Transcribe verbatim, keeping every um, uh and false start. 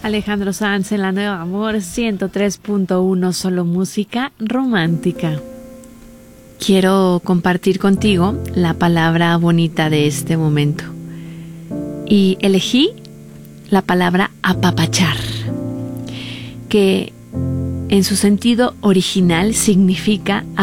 Alejandro Sanz en La Nueva Amor ciento tres punto uno, solo música romántica. Quiero compartir contigo la palabra bonita de este momento. Y elegí la palabra apapachar, que en su sentido original significa